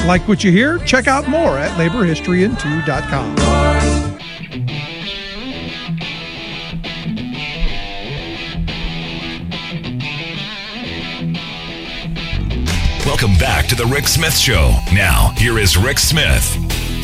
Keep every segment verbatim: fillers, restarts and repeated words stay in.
Like what you hear? Check out more at labor history in two dot com. Welcome back to the Rick Smith Show. Now, here is Rick Smith.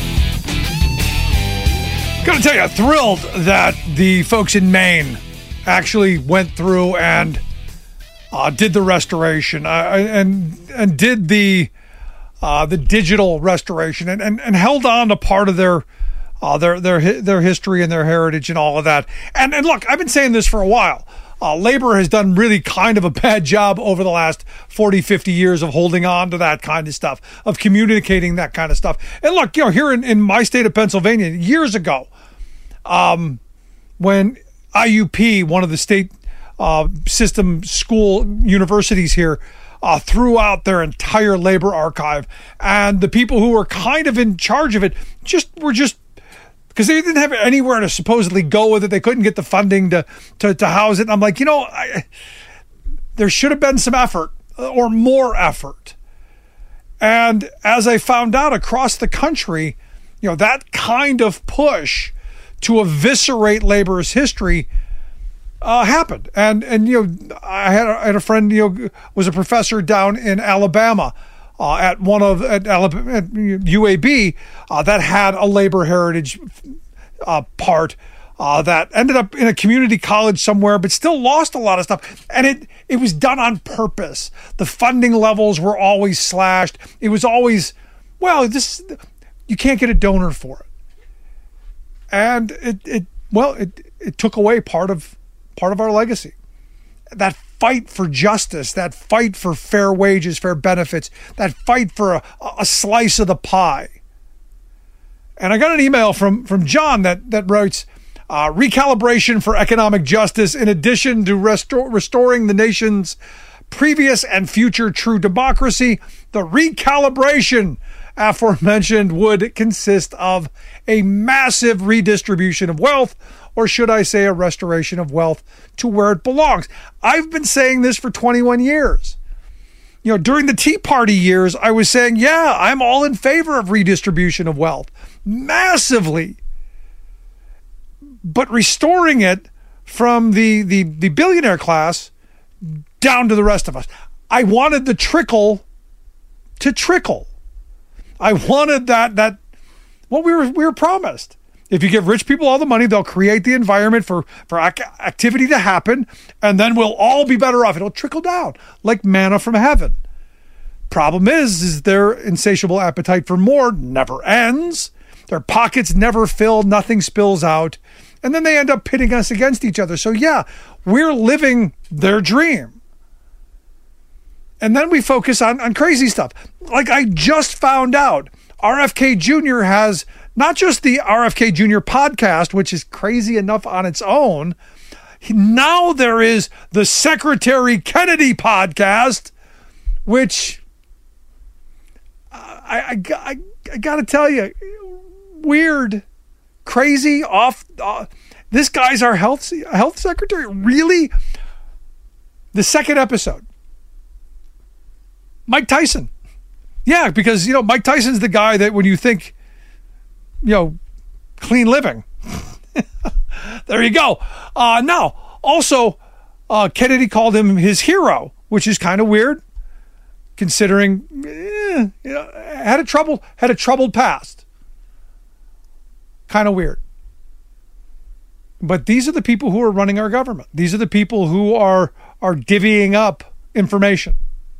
Gotta tell you, thrilled that the folks in Maine actually went through and uh, did the restoration uh, and and did the uh, the digital restoration and, and, and held on to part of their uh, their their their history and their heritage and all of that. And and look, I've been saying this for a while. Uh, labor has done really kind of a bad job over the last forty, fifty years of holding on to that kind of stuff, of communicating that kind of stuff. And look, you know, here in, in my state of Pennsylvania, years ago, um, when I U P, one of the state uh, system school universities here, uh, threw out their entire labor archive, and the people who were kind of in charge of it just were just, because they didn't have anywhere to supposedly go with it. They couldn't get the funding to, to, to house it. And I'm like, you know, I, there should have been some effort or more effort. And as I found out across the country, you know, that kind of push to eviscerate labor's history uh, happened. And, and, you know, I had a, I had a friend, you know, was a professor down in Alabama, Uh, at one of at, Alabama, at U A B uh, that had a labor heritage uh, part uh, that ended up in a community college somewhere, but still lost a lot of stuff. And it it was done on purpose. The funding levels were always slashed. It was always, well, this you can't get a donor for it. And it it well it it took away part of part of our legacy. That fight for justice, that fight for fair wages, fair benefits, that fight for a, a slice of the pie. And I got an email from, from John that, that writes, uh, recalibration for economic justice in addition to restore, restoring the nation's previous and future true democracy. The recalibration aforementioned would consist of a massive redistribution of wealth, or should I say a restoration of wealth to where it belongs. I've been saying this for twenty-one years. You know, during the Tea Party years, I was saying, yeah, I'm all in favor of redistribution of wealth, massively. But restoring it from the, the, the billionaire class down to the rest of us. I wanted the trickle to trickle. I wanted that, that what we were, we were promised. If you give rich people all the money, they'll create the environment for, for ac- activity to happen, and then we'll all be better off. It'll trickle down like manna from heaven. Problem is, is their insatiable appetite for more never ends. Their pockets never fill, nothing spills out, and then they end up pitting us against each other. So yeah, we're living their dream. And then we focus on, on crazy stuff. Like I just found out, R F K Junior has not just the R F K Junior podcast, which is crazy enough on its own. Now there is the Secretary Kennedy podcast, which I, I, I, I got to tell you, weird, crazy, off. Uh, this guy's our health health secretary. Really? The second episode. Mike Tyson. Yeah, because, you know, Mike Tyson's the guy that when you think, you know, clean living. There you go. Uh, now, also, uh, Kennedy called him his hero, which is kind of weird, considering eh, you know, had a trouble had a troubled past. Kind of weird. But these are the people who are running our government. These are the people who are are divvying up information.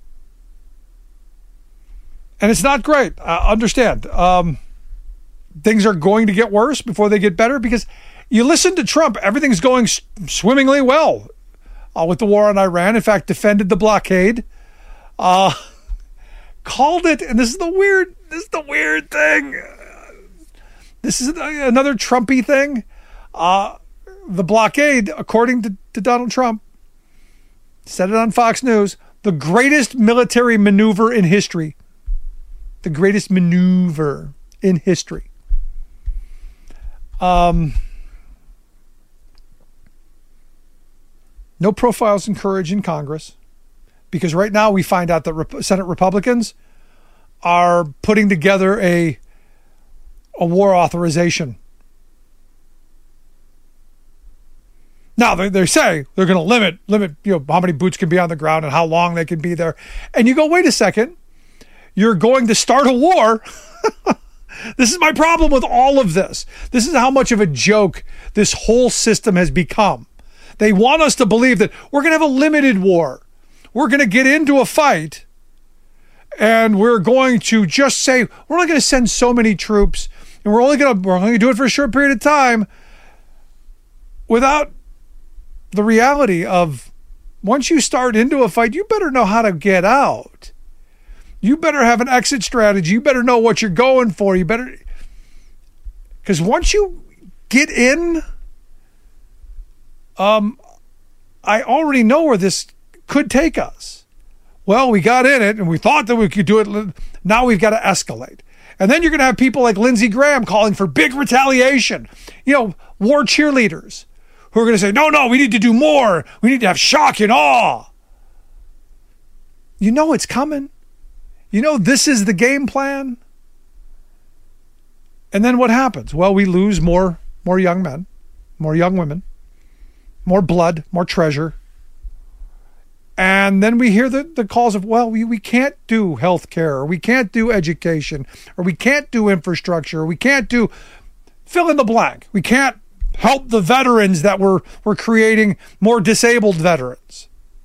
And it's not great. Uh, understand. Um, things are going to get worse before they get better, because you listen to Trump, everything's going s- swimmingly well uh, with the war on Iran. In fact, defended the blockade, uh, called it, and this is the weird, this is the weird thing. Uh, this is another Trumpy thing. Uh, the blockade, according to, to Donald Trump, said it on Fox News, the greatest military maneuver in history. The greatest maneuver in history. Um, no profiles in courage in Congress, because right now we find out that Rep- Senate Republicans are putting together a a war authorization. Now they, they say they're going to limit limit you know how many boots can be on the ground and how long they can be there. And you go, wait a second, you're going to start a war. This is my problem with all of this. This is how much of a joke this whole system has become. They want us to believe that we're going to have a limited war. We're going to get into a fight and we're going to just say, we're only going to send so many troops and we're only going to, we're only going to do it for a short period of time, without the reality of, once you start into a fight, you better know how to get out. You better have an exit strategy. You better know what you're going for. You better, because once you get in, um, I already know where this could take us. Well, we got in it and we thought that we could do it. Now we've got to escalate. And then you're going to have people like Lindsey Graham calling for big retaliation. You know, war cheerleaders who are going to say, no, no, we need to do more. We need to have shock and awe. You know it's coming. You know this is the game plan. And then what happens? Well, we lose more, more young men, more young women, more blood, more treasure. And then we hear the, the calls of, well, we, we can't do healthcare, or we can't do education, or we can't do infrastructure, or we can't do fill in the blank. We can't help the veterans that we're, we're creating more disabled veterans.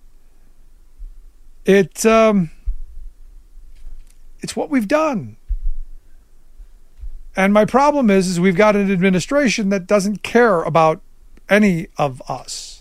It, um, it's what we've done. And my problem is, is we've got an administration that doesn't care about any of us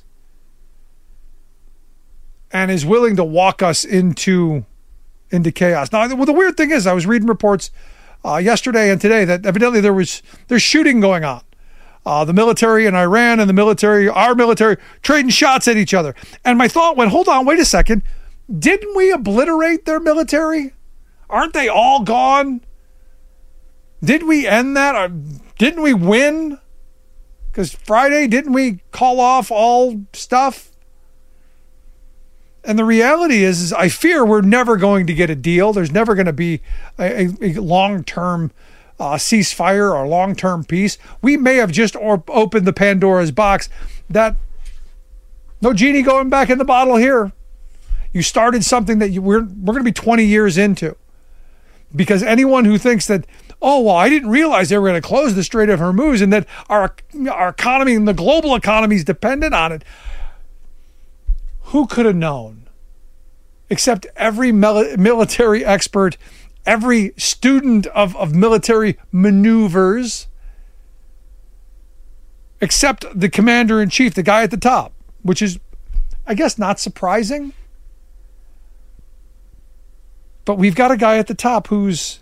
and is willing to walk us into, into chaos. Now, well, the weird thing is, I was reading reports uh, yesterday and today that evidently there was, there's shooting going on. Uh, the military in Iran and the military, our military, trading shots at each other. And my thought went, hold on, wait a second. Didn't we obliterate their military? Aren't they all gone? Did we end that? Or didn't we win? Because Friday, didn't we call off all stuff? And the reality is, is I fear we're never going to get a deal. There's never going to be a, a, a long-term uh, ceasefire or long-term peace. We may have just or- opened the Pandora's box. That no genie going back in the bottle here. You started something that you we're we're going to be twenty years into. Because anyone who thinks that, oh, well, I didn't realize they were going to close the Strait of Hormuz and that our our economy and the global economy is dependent on it. Who could have known? Except every mil- military expert, every student of, of military maneuvers, except the commander-in-chief, the guy at the top, which is, I guess, not surprising. But we've got a guy at the top who's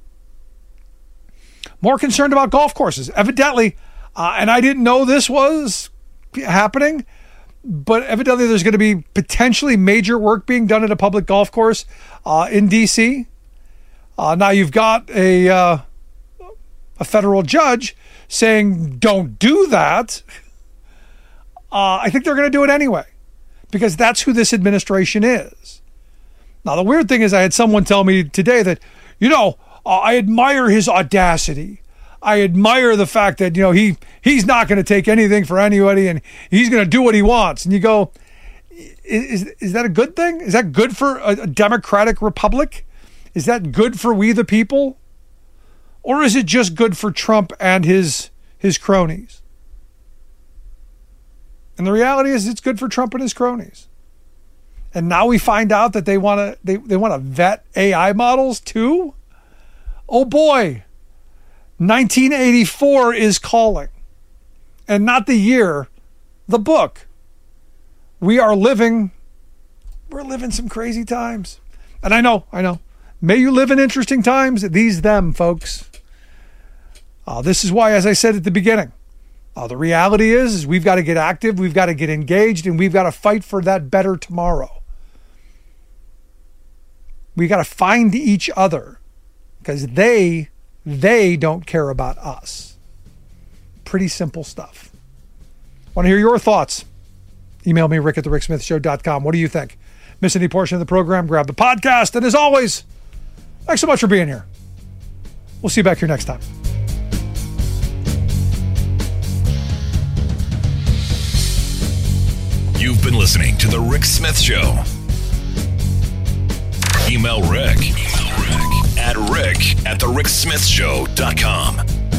more concerned about golf courses. Evidently, uh, and I didn't know this was happening, but evidently there's going to be potentially major work being done at a public golf course uh, in D C. Uh, now you've got a uh, a federal judge saying, don't do that. Uh, I think they're going to do it anyway, because that's who this administration is. Now, the weird thing is I had someone tell me today that, you know, uh, I admire his audacity. I admire the fact that, you know, he he's not going to take anything for anybody and he's going to do what he wants. And you go, is, is that a good thing? Is that good for a, a democratic republic? Is that good for we the people? Or is it just good for Trump and his his cronies? And the reality is it's good for Trump and his cronies. And now we find out that they want to they, they want to vet A I models too? Oh boy. nineteen eighty-four is calling. And not the year, the book. We are living we're living some crazy times. And I know, I know. May you live in interesting times. These them, folks. Uh, this is why, as I said at the beginning, uh, the reality is, is we've got to get active, we've got to get engaged, and we've got to fight for that better tomorrow. We got to find each other because they, they don't care about us. Pretty simple stuff. Want to hear your thoughts? Email me, rick at the rick smith show dot com. What do you think? Miss any portion of the program? Grab the podcast. And as always, Thanks so much for being here. We'll see you back here next time. You've been listening to The Rick Smith Show. Email Rick, Email Rick at rick at the rick smith show dot com.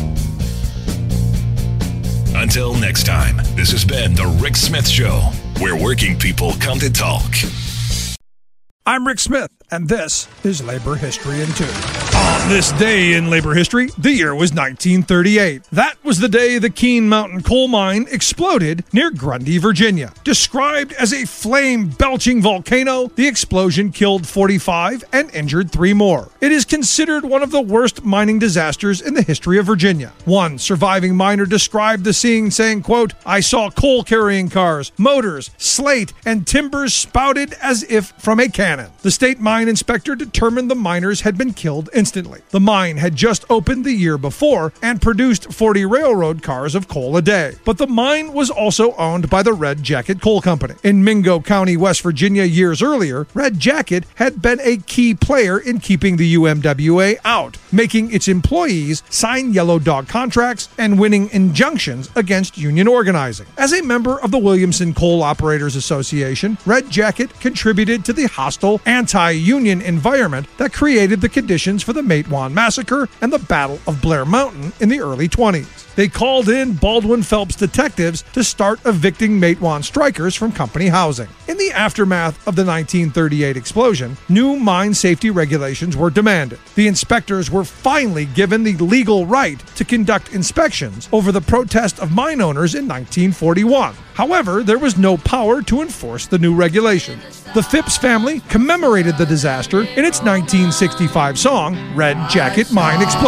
Until next time, this has been The Rick Smith Show, where working people come to talk. I'm Rick Smith, and this is Labor History in Two. On this day in labor history, the year was nineteen thirty-eight. That was the day the Keene Mountain coal mine exploded near Grundy, Virginia. Described as a flame-belching volcano, the explosion killed forty-five and injured three more. It is considered one of the worst mining disasters in the history of Virginia. One surviving miner described the scene saying, quote, "I saw coal-carrying cars, motors, slate, and timbers spouted as if from a cannon." The state mine inspector determined the miners had been killed instantly. The mine had just opened the year before and produced forty railroad cars of coal a day. But the mine was also owned by the Red Jacket Coal Company. In Mingo County, West Virginia, years earlier, Red Jacket had been a key player in keeping the U M W A out, making its employees sign yellow dog contracts and winning injunctions against union organizing. As a member of the Williamson Coal Operators Association, Red Jacket contributed to the hostile anti-union environment that created the conditions for the Matewan Massacre and the Battle of Blair Mountain in the early twenties. They called in Baldwin Phelps detectives to start evicting Matewan strikers from company housing. In the aftermath of the nineteen thirty-eight explosion, new mine safety regulations were demanded. The inspectors were finally given the legal right to conduct inspections over the protest of mine owners in nineteen forty-one. However, there was no power to enforce the new regulations. The Phipps family commemorated the disaster in its nineteen sixty-five song, Red Jacket Mine Explosion.